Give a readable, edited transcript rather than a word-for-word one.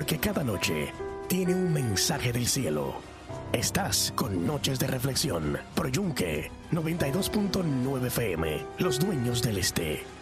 porque cada noche tiene un mensaje del cielo. Estás con Noches de Reflexión, por Yunque 92.9 FM, los dueños del este.